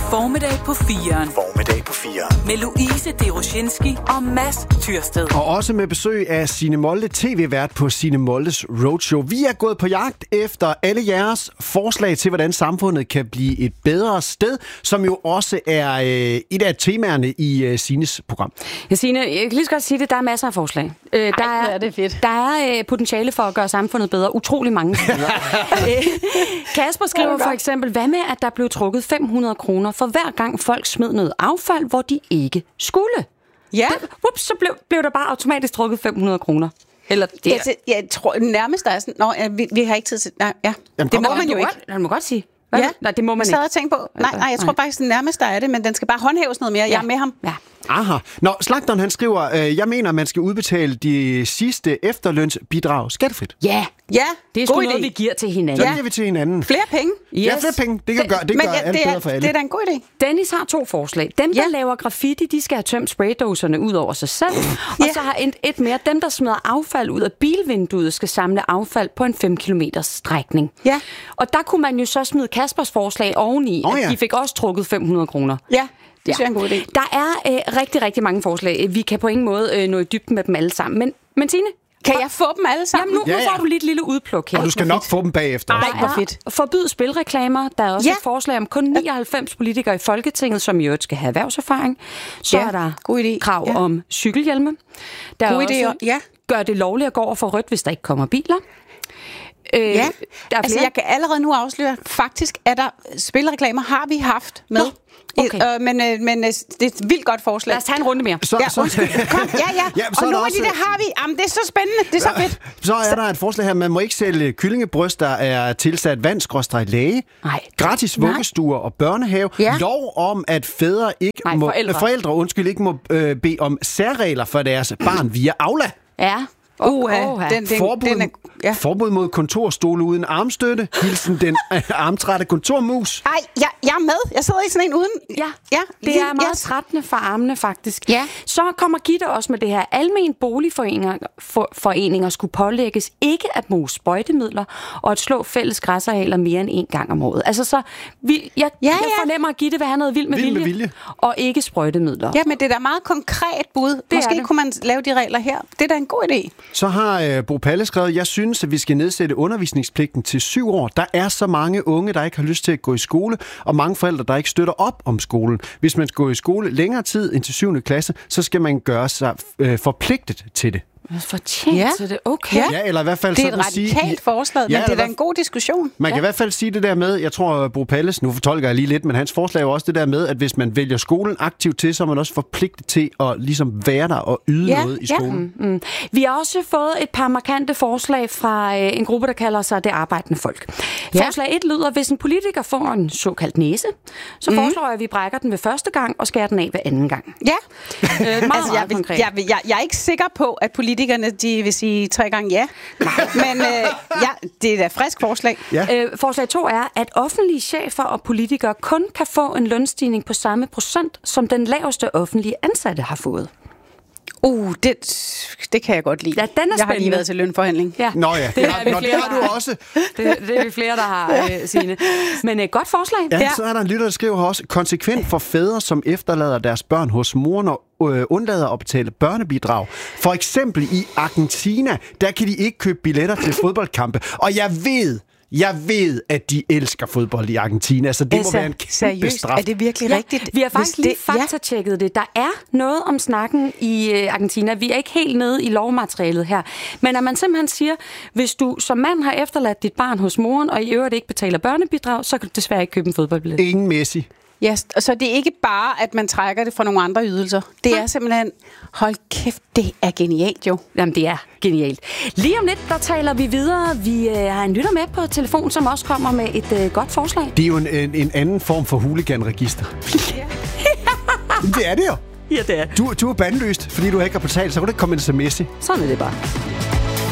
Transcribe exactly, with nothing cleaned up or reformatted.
Formiddag på firen. Formiddag på firen. Med Louise Deroshinski og Mads Tyrsted. Og også med besøg af Signe Molde, tv-vært på Signe Moldes Roadshow. Vi er gået på jagt efter alle jeres forslag til, hvordan samfundet kan blive et bedre sted, som jo også er øh, et af temaerne i øh, Signes program. Ja, Signe, jeg kan lige så godt sige det, der er masser af forslag. Øh, Ej, der er, er det fedt. Der er øh, potentiale for at gøre samfundet bedre. Utrolig mange steder. øh, Kasper skriver for eksempel, hvad med, at der blev trukket fem hundrede kroner for hver gang folk smed noget affald, hvor de ikke skulle? Ja. Det, ups, så blev, blev der bare automatisk trukket fem hundrede kroner. Eller det Jeg, jeg tror nærmest, der er sådan... Nå, ja, vi, vi har ikke tid til... Nej, ja. Jamen, det må kom, man jo ikke. Godt, man må godt sige. Hvad? Ja. Nej, det må man jeg sad ikke. og tænkte på... Nej, nej, jeg tror faktisk, nærmest der er det, men den skal bare håndhæves noget mere. Ja. Jeg er med ham. Ja. Aha. Nå, slagteren han skriver, øh, jeg mener, man skal udbetale de sidste efterlønsbidrag skattefrit. Ja, Ja, det er sgu god noget, idé. vi giver til hinanden. Så Ja. giver vi til hinanden. Flere penge. Yes. Ja, flere penge. Det kan gøre, det Men gør ja, alt det, bedre er, for alle. det er da en god idé. Dennis har to forslag. Dem, der Ja. laver graffiti, de skal have tømt spraydoserne ud over sig selv. Og Ja. så har et, et mere. Dem, der smider affald ud af bilvinduet, skal samle affald på en fem kilometers strækning. Ja. Og der kunne man jo så smide Kaspers forslag oveni, Åh, at ja. de fik også trukket fem hundrede kroner. Ja, det synes jeg er en god idé. Der er øh, rigtig, rigtig mange forslag. Vi kan på ingen måde øh, nå i dybden med dem alle sammen. Men, men Signe, Kan jeg få dem alle sammen? jamen, nu, Ja, nu ja. får du lige et lille udpluk her. Og du skal nok få dem bagefter. Ej, hvor Der fedt. er forbyd spilreklamer. Der er også Ja. et forslag om kun nioghalvfems politikere i Folketinget, som i øvrigt skal have erhvervserfaring. Så Ja, er der god idé. krav Ja. om cykelhjelme. Der er God idé, også ja. gør det lovligt at gå over for rødt, hvis der ikke kommer biler. Øh, Ja, der er altså flere. jeg kan allerede nu afsløre, faktisk er der spilreklamer, har vi haft med. Nå, okay. Øh, men, øh, men øh, det er et vildt godt forslag. Lad os tage en runde mere. Så, Ja, så, undskyld. Kom, ja, ja. Ja, så og er der nogle af også- de der har vi. Jamen, det er så spændende. Det er så fedt. så er der et forslag her, man må ikke sælge kyllingebryst, der er tilsat vand-læge. Nej. Gratis vuggestuer og børnehave. Ja. Lov om, at fædre ikke Nej, må, forældre. øh, forældre undskyld, ikke må øh, bede om særregler for deres barn via Aula. Ja. Uha, Oha. den, den, Forbud, den er... Ja. forbud mod kontorstole uden armstøtte. Hilsen den øh, armtrætte kontormus. Ej, jeg, jeg er med. Jeg sidder i sådan en uden... Ja, ja det er meget yes. trættende for armene, faktisk. Ja. Så kommer Gitte også med det her. Almen boligforeninger for, foreninger skulle pålægges ikke at bruge sprøjtemidler og at slå fælles græsarealer mere end en gang om året. Altså så, vi, jeg, Ja, jeg ja. fornemmer, at Gitte vil have noget vildt med, Vild med vilje, vilje. og ikke sprøjtemidler. Ja, men det er da meget konkret bud. er Måske det. kunne man lave de regler her. Det er da en god idé. Så har øh, Bo Palle skrevet, jeg synes, at vi skal nedsætte undervisningspligten til syv år. Der er så mange unge, der ikke har lyst til at gå i skole, og mange forældre, der ikke støtter op om skolen. Hvis man skal gå i skole længere tid end til syvende klasse, så skal man gøre sig øh, forpligtet til det. Fortjent Ja. til det. Okay. Ja. Ja, eller i hvert fald Det er sådan et at sige... radikalt forslag, men Ja, det er da eller en god diskussion. Man kan i hvert fald sige det der med, jeg tror, Bo Palles, nu fortolker jeg lige lidt, men hans forslag er jo også det der med, at hvis man vælger skolen aktivt til, så er man også forpligtet til at ligesom være der og yde Ja, noget i ja. skolen. Mm. Vi har også fået et par markante forslag fra øh, en gruppe, der kalder sig Det Arbejdende Folk. Ja. Forslag et lyder, hvis en politiker får en såkaldt næse, så mm. foreslår jeg, at vi brækker den ved første gang og skærer den af ved anden gang. Ja, Øh, meget, altså, meget jeg, vil, konkret. jeg, vil, jeg, jeg er ikke sikker på, at politikerne de vil sige tre gange ja. Men øh, ja, det er da et frisk forslag. Ja. Øh, forslag to er, at offentlige chefer og politikere kun kan få en lønstigning på samme procent, som den laveste offentlige ansatte har fået. Uh, det, det kan jeg godt lide. Ja, den er jeg har lige spændende. været til lønforhandling. Ja. Nå ja, Det er vi Nå, flere, det har der du har. også. Det, det er vi flere, der har, øh, Signe. Men et godt forslag. Ja, ja, så er der en lytter, der skriver her også, konsekvent for fædre, som efterlader deres børn hos moren og øh, undlader at betale børnebidrag. For eksempel i Argentina, der kan de ikke købe billetter til fodboldkampe. Og jeg ved, jeg ved, at de elsker fodbold i Argentina, så det Altså, må være en kæmpe seriøst, straf. er det virkelig Ja, rigtigt? vi har faktisk Hvis lige det, ja. faktatjekket det. Der er noget om snakken i øh, Argentina. Vi er ikke helt nede i lovmaterialet her. Men når man simpelthen siger, hvis du som mand har efterladt dit barn hos moren, og i øvrigt ikke betaler børnebidrag, så kan du desværre ikke købe en fodboldbillet. Ingen Messi. Ja, og så det er ikke bare, at man trækker det fra nogle andre ydelser. Det er simpelthen, hold kæft, det er genialt jo. Jamen, det er genialt. Lige om lidt, der taler vi videre. Vi øh, har en lytter med på telefon, som også kommer med et øh, godt forslag. Det er jo en, en, en anden form for hooliganregister. Det er det jo. Ja, det er. Du, du er bandlyst, fordi du ikke har betalt, så kan du ikke komme ind til Messi. Sådan er det bare.